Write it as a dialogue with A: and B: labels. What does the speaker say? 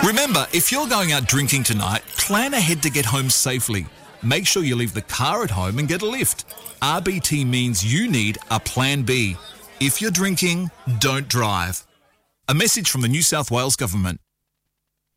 A: Remember, if you're going out drinking tonight, plan ahead to get home safely. Make sure you leave the car at home and get a lift. RBT means you need a plan B. If you're drinking, don't drive. A message from the New South Wales Government.